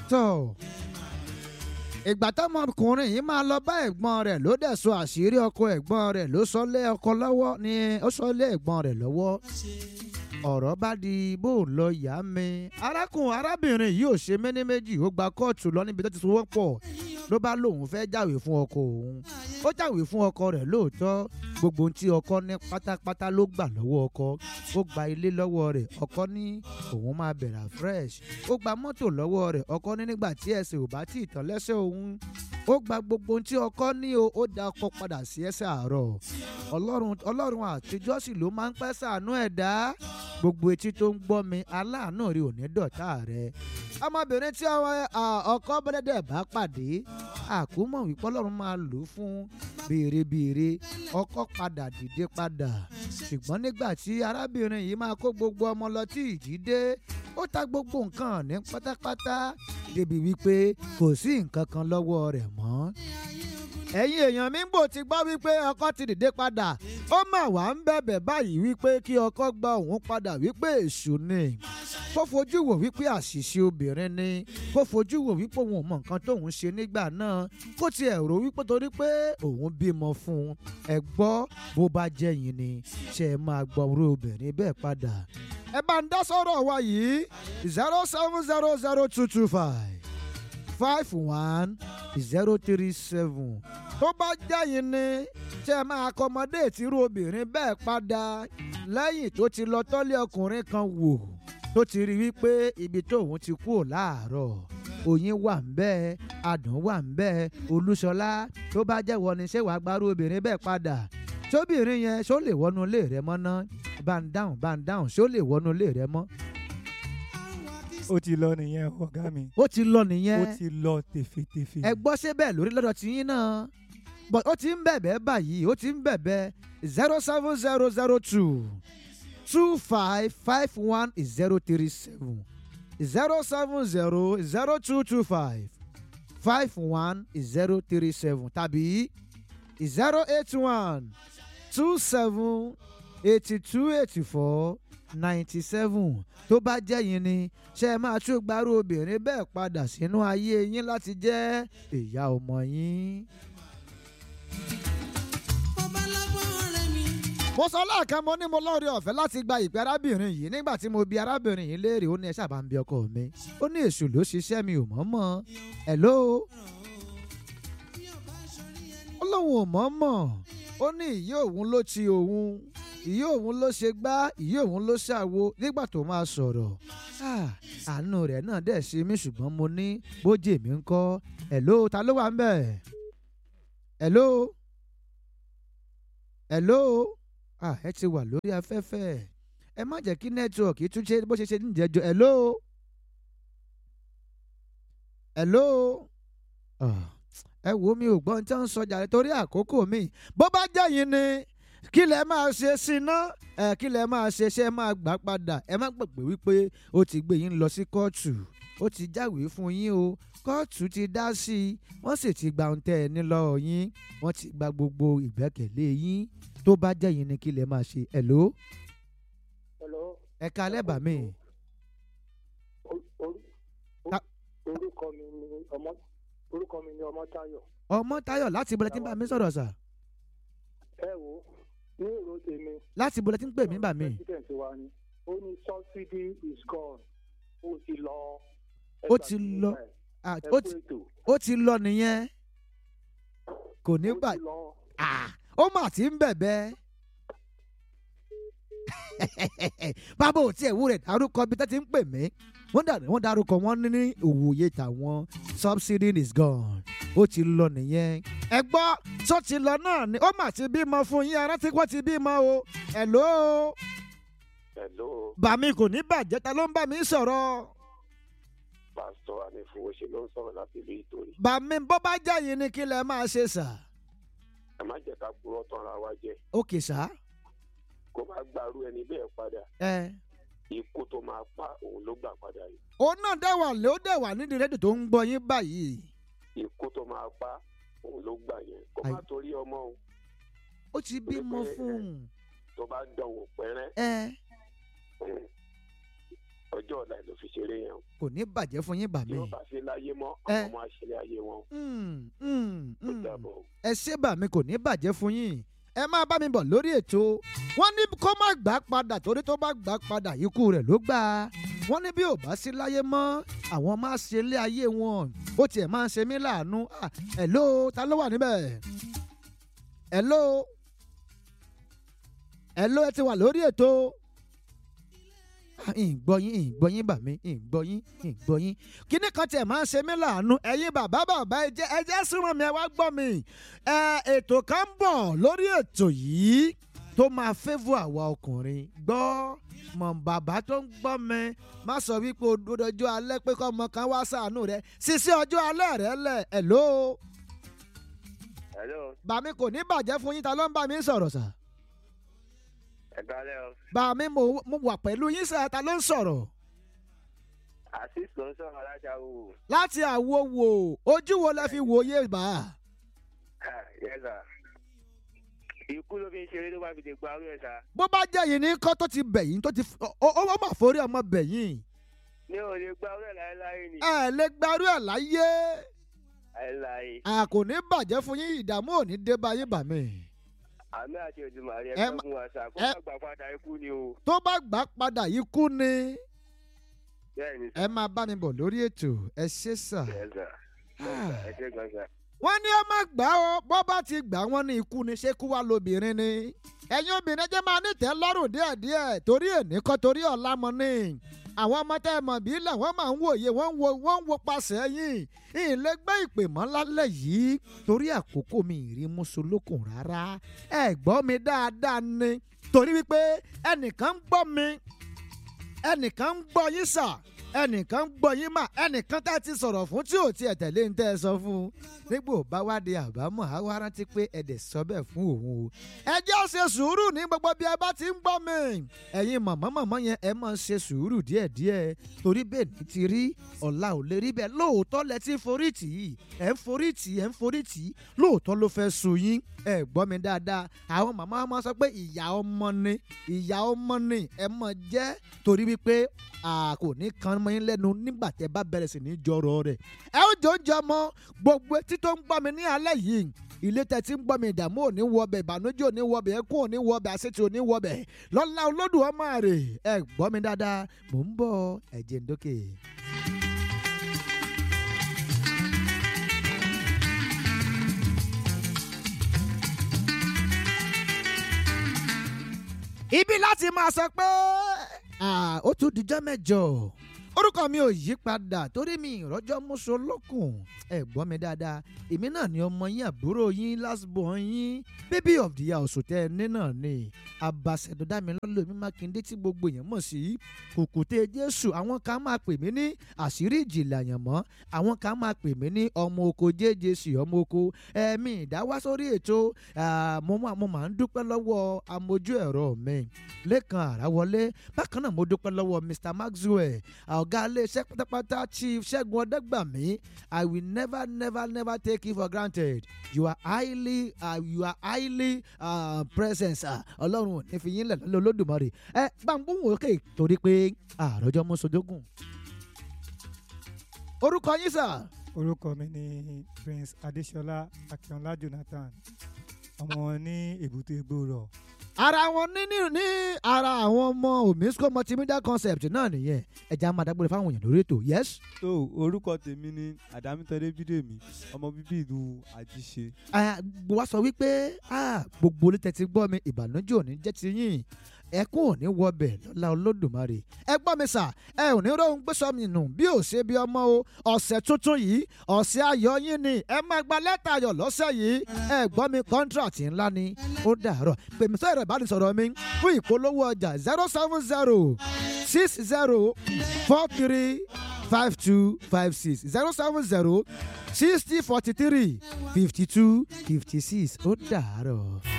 tó ìgbà tọmọkùnrin yìí máa lọ bá ẹ̀gbọ́n rẹ̀ ló dẹ̀ sọ àṣírí ọkọ ẹ̀gbọ́n rẹ̀ ló sọ lé ọkọ lọ́wọ́ ni ó sọ lé ẹ̀gbọ́n rẹ̀ lọ́wọ́ ọ̀rọ̀ bá di bó lọ yá mi arábìnrin yìí ò ṣe méní méjì ó gba kóòtù lọ níbi tó ti sowọ́ pọ̀ ló bá lóun fẹ́ jáwèé fún ọkọ òun ó jáwèé fún ọkọ rẹ̀ lóòótọ́ gbogbo ohun tí ọkọ ní pátápátá ló gbà lọ́wọ́ ọkọ ó gba ilé lọ́wọ́ rẹ̀ ọkọ ní òun máa bẹ̀rẹ̀ fresh ó gba mọ́tò lọ́wọ́ rẹ̀ ọkọ ní nígbà tí ẹsẹ̀ ò bá tí ì tán lẹ́sẹ̀ òun ó gba gbogbo ohun tí ọkọ ní ó dá ọkọ padà sí ẹsẹ̀ àárọ̀ ọlọ́run àtijọ́ sì ló máa ń pẹ́ ṣàánú ẹ̀dá gbogbo etí tó ń gbọ́ mi aláàánú rí òní dọ̀tá rẹ̀ ọmọbìnrin tí ọkọ bẹ́lẹ́dẹ̀ bá pàdé àkúmọ̀ wípé ọlọ́run máa lò fún béèrè ọkọ padà dìde padà ṣùgbọ́n nígbà tí arábìnrin yìí máa kó gbogbo ọmọ lọ tí ìjì dé ó ta gbogbo nǹkan ní pátápátá débi wípé kò sí nǹkan kan lọ́wọ́ rẹ̀ mọ́ ẹ̀yin èèyàn mi ń bò ti gbọ́ wípé ọkọ ti dìde padà ó mà wá ń bẹ̀bẹ̀ báyìí wípé kí ọkọ gba òun padà wípé èṣù ni kó fojú wò wípé àṣìṣe obìnrin ni kó fojú wò wípé òun ò mọ nǹkan tóun ṣe nígbà náà kó tiẹ̀ rò wípé torí pé òun bímọ fún un ẹ gbọ́ bó bá jẹ́ yín ni ṣe é máa gbọ́ orí obìnrin bẹ́ẹ̀ padà ẹ bá ń dá sọ́rọ̀ wa yìí 07002251037 tó bá jẹ́ yín ni ṣe é máa accommodate irú obìnrin bẹ́ẹ̀ padà lẹ́yìn tó ti lọ tọ́lé ọkùnrin kan wò tó ti rí wípé ibi tóun ti kúrò láàárọ̀ oyin wà ń bẹ́ẹ̀ adùn wà ń bẹ́ẹ̀ olúṣọlá tó bá jẹ́wọ́ ni ṣé wàá gbárù obìnrin bẹ́ẹ̀ padà tóbìnrin yẹn ṣó lè wọnú ilé rẹ mọ́ ná bá ń dáhùn ṣó lè wọnú ilé rẹ mọ́. ó ti lọ nìyẹn ọ̀gá mi. ó ti lọ nìyẹn. ó ti lọ tèfètèfè. ẹ gbọ́ ṣé bẹ́ẹ̀ lórí lọ́dọ̀ tiyín náà but ó ti ń bẹ̀bẹ̀ báyìí ó ti ń bẹ̀bẹ̀ 07002 2551 037 0700225 51 tàbí 081 27 82 97 tó bá jẹ́ yín ni ṣe é máa tún gbárù obìnrin bẹ́ẹ̀ padà sínú ayé yín láti jẹ́ ìyá ọmọ yín. mo sọ láàkán mo ní mo lóore ọ̀fẹ́ láti gba ìpè arábìnrin yìí nígbà tí mo bi arábìnrin yìí léèrè ó ní ẹ ṣáà bá ń bi ọkọ mi ó ní èṣù ló ṣiṣẹ́ mi ò mọ̀ hello ó lóun ò mọ̀ ó ní ìyá òun ló ti òun ìyá òun ló ṣe gbá ìyá òun ló ṣàwo nígbà tó máa sọ̀rọ̀ àánú rẹ̀ náà dẹ̀ ṣe mí ṣùgbọ́n mo ní bójì mi ń kọ́ hello ta ló wà ń bẹ̀ hello ẹ ti wà lórí afẹ́fẹ́ ẹ má jẹ́ kí nẹ́tíwọ̀kì tún ṣe bó ṣe ṣe níjẹ́jọ́ hello ẹ wo mi ò gbọ́ ohun tí wọ́n ń sọ jàre torí àkókò mi bó bá jẹ́ yín ni kí lẹ máa ṣe sí iná kí lẹ máa ṣe ṣe máa gbà padà ẹ má gbàgbé wípé ó ti gbé yín lọ sí kóòtù ó ti jáwèé fún yín o kóòtù ti dá sí i wọ́n sì ti gba ohun tẹ́ ẹ ní lọ́wọ́ yín wọ́n ti gba gbogbo ìgbẹ́kẹ̀lé yín tó bá jẹ́ yín ni kí lẹ máa ṣe hello ẹ ká lẹ́bàá mi. orúkọ mi ni Ọmọ́táyọ̀. Ọmọ́táyọ̀ láti ibùdó tí ń bá mi sọ̀rọ̀ sà. ẹ wo ní èrò tèmi. láti ibùdó tí ń pè mí bà mí. president wa ni ó ní subsidy is gone ó ti lọ. ó ti lọ ó ti lọ nìyẹn kò ní gbà ó mà ti ń bẹ̀bẹ̀. bábò tí ẹ̀wù rẹ̀ dárúkọ bí tó ti ń pè mí wọ́n dárúkọ wọn ní òwòye tàwọn subsidy is gone ó ti lọ nìyẹn. ẹ gbọ́ tó ti lọ náà ni ó mà ti bímọ fún yín arántí wọ́n ti bímọ o hello. bàmí kò ní bàjẹ́ ta ló ń bá mi sọ̀rọ̀. pásítọ̀ Anífowóṣe ló ń sọ̀rọ̀ láti ìlú Ìtòrí. bàmí bó bá jẹ́ yín ni kí lẹ máa ṣe sà. ẹ má jẹ́ ká purọ́ tán ara wa jẹ. ókè sà. kó má gbàrú ẹni bẹ́ẹ̀ padà. ikú tó máa pa òun ló gbà padà yìí. òun náà dẹ̀ wà nídìí rédíò tó ń gbọ́ yín báyìí. ikú tó máa pa òun ló gbà yẹn kó má torí ọmọ o. ó ti bímọ fún un. tó bá dánwò pẹ́rẹ́. ọjọ́ ọ̀la ló fi ṣeré yẹn. kò ní bàjẹ́ fún yín bà mí. yóò bá ṣe láyé mọ́ àwọn ọmọ àṣẹlẹ̀ ayé wọn. ó dàbọ̀. ẹ ṣé bà mí kò ní bàjẹ́ fún yín. ẹ máa bá mi bọ̀ lórí ètò. wọ́n ní kó má gbà padà torí tó bá gbà padà ikú rẹ̀ ló gbà. wọ́n ní bí ò bá sí láyé mọ́ àwọn máa ṣe ilé ayé wọn. ó tiẹ̀ máa ń ṣe mí láàánú. hello ta ló wà níbẹ̀? hello ẹ ti wà lórí ètò. ìgbọ́yín bà mí ìgbọ́yín. kíní kan tiẹ̀ máa ń ṣe mí láàánú. ẹ̀yin bàbá ẹ jẹ́ súnmọ́ mi ẹ wá gbọ́ mi. ètò kan ń bọ̀ lórí ètò yìí tó máa fẹ́fọ́ àwa ọkùnrin. gbọ́ mọ̀ bàbá tó ń gbọ́ mi má sọ wípé ọjọ́ alẹ́ pé kọ́ ọmọ kan wá ṣàánú rẹ ṣíṣe ọjọ́ alẹ́ rẹ lẹ̀. hello. bàmí kò ní bàjẹ́ fún yín ta ló ń bá mi sọ̀rọ̀ sà. Bàmí mo wà pẹ̀lú yín sà ta ló ń sọ̀rọ̀. Azeez ló ń sọ̀rọ̀ láti Àwòwò. láti Àwòwò ojú wo lẹ fi wòye bá. ikú ló fi ń ṣeré tó bá fi lè gba orí ẹ̀ sá. bó bá jẹ́ yìí ní kọ́ tó ti bẹ̀ yín tó ti ó máa forí ọmọ bẹ̀ yín. mi ò lè gba orí ẹ̀ láéláé ni. ẹ lè gba orí ẹ̀ láyé. láéláé. kò ní bàjẹ́ fún yín ìdààmú ò ní dé bá yín bà mí. àmì àti Òdùmarè ẹgbẹ́ fún wa sá kó bá gbà padà ikú ni o. tó bá gbà padà ikú ni. bẹ́ẹ̀ni. ẹ máa bá mi bọ̀ lórí ètò ẹ ṣé sà. ẹ ṣé gan sà. wọ́n ní ó má gbà ó bọ́ bá ti gbà wọ́n ní ikú ni ṣé kú wá lóbìnrin ni. ẹ̀yin obìnrin jẹ́ máa nítẹ́ lọ́rùn díẹ̀díẹ̀ torí èní kọ́ torí ọ̀la mọ́ ni. àwọn ọmọ tẹ́ ẹ mọ̀ bí ilẹ̀ wọ́n máa ń wòye wọ́n ń wo pasẹ̀ yín. ìlẹ̀ gbé ìpè mọ́ lálẹ́ yìí torí àkókò mi ìrí mùsùlùkùn rárá. ẹ gbọ́ mi dáadáa ni torí wípé ẹnìkan ń gbọ́ mi ẹnìkan ń gbọ́ yín sà ẹnìkan ń gbọ́ yín mà ẹnìkan tá a ti sọ̀rọ̀ fún tí ò tiẹ̀ tẹ̀lé ń tẹ́ ẹ sọ fún un nígbò bá wá di àbámọ̀ á wá rántí pé ẹ̀dẹ̀ sọ bẹ́ẹ̀ fún òun o. ẹ jẹ́ ṣe sùúrù ní gbogbo bí ẹ bá ti ń gbọ́ mi ẹ̀yin mọ̀mọ́ yẹn ẹ máa ṣe sùúrù díẹ̀díẹ̀ torí bẹ́ẹ̀ ní ti rí ọ̀la ò lè rí bẹ́ẹ̀ lóòótọ́ lẹ ti forí tì í ẹ̀ ń forí tì í lóòótọ́ ló fẹ́ sun yín ẹ gbọ́ mi dáadáa àwọn màmá máa sọ pé ìyá ọmọ ni ẹ máa jẹ́ torí wípé kò ní kan mọ́ yín lẹ́nu nígbà tẹ́ bá bẹ̀rẹ̀ sí ní jọrọ rẹ̀ ẹ ó jọ ń jẹ ọmọ gbogbo etí tó ń gbọ́ mi ní alẹ́ yìí ilé tẹ́ ti ń gbọ́ mi ìdààmú ò ní wọbẹ̀ ìbànújẹ́ ò ní wọbẹ̀ ẹkún ò ní wọbẹ̀ àṣetì ò ní wọbẹ̀ lọ́lá Olódùmarè ẹ gbọ́ mi dáadáa mò ń bọ̀ ẹ̀jẹ̀ ń dókè. ibi láti máa sọ pé ó tún dijọ́ mẹ́jọ orúkọ mi ò yí padà torí mi ìrọ́jọ́ mọ́ṣọ́ lọ́kùn ẹ gbọ́ mi dáadáa èmi náà ni ọmọ yín àbúrò yín last born yín baby of the house tẹ́ ẹ ní náà ni Abàṣẹ̀dọ̀dámilọ́lá mi Mákindé tí gbogbo èèyàn mọ̀ sí Kùkùté Jésù àwọn kan máa pè mí ní àṣírí ìjìnlẹ̀ àyànmọ́ àwọn kan máa pè mí ní ọmọ oko jẹ́jẹ́sì ọmọ oko ẹ̀mí ìdáwá sórí ètò mo máa ń dúpẹ́ lọ́wọ́ amójú ẹ̀rọ mi Lékan Àràwọlé bákan náà mo dúpẹ́ lọ́wọ́ Mr. Maxwell ọ̀gá iléeṣẹ́ pátápátá Chief Ṣẹ́gun Ọ̀dẹ́gbàmí I will never take you for granted you are highly present ọlọ́run ò ní fi yín lẹ̀ lọ́lọ́ Olódùmarè ẹ gbàngbọ́n wò ókè torí pé àròjọ mọ́sọdógún orúkọ yín sà. orúkọ mi ni Prince Adéṣọlá Akínọlá Jonathan ọmọ ní Èbúté Gbòòrò. ara wọn ní ara àwọn ọmọ Omisco multimedia concept náà nìyẹn ẹja máa dágbére fáwọn èèyàn lórí ètò yes. so orúkọ tèmi ni Àdámítọ́dé Bídèmí ọmọ bíbí ìlú Àjíṣe. wá sọ wípé gbogbo olùtẹ̀ ti gbọ́ mi ìbànújẹ́ ò ní jẹ́ ti yín ẹkún ò ní wọbẹ̀ lọ́lá Olódùmarè ẹ gbọ́ mi sà ẹ ò ní róhun gbé sọmi nù bí ò ṣe bí ọmọ o ọ̀sẹ̀ tuntun yìí ọ̀sẹ̀ ayọ̀ yín ni ẹ máa gba lẹ́tà ayọ̀ lọ́sẹ̀ yìí ẹ gbọ́ mi kọ́ńtrátì ńlá ni ó dàárọ̀ pèmí sọ ẹ̀rọ ìbánisọ̀rọ̀ mi fún ìpolówó ọjà 070-6043-5256 070-6043-5256 ó dàárọ̀.